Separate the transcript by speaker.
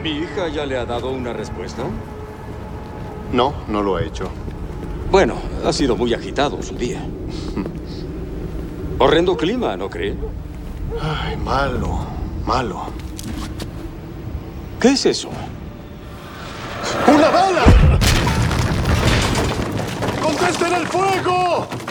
Speaker 1: ¿Mi hija ya le ha dado una respuesta?
Speaker 2: No, no lo ha hecho.
Speaker 1: Bueno, ha sido muy agitado su día. Horrendo clima, ¿no cree?
Speaker 2: Ay, malo, malo.
Speaker 1: ¿Qué es eso?
Speaker 2: ¡Una bala! ¡Contesten el fuego!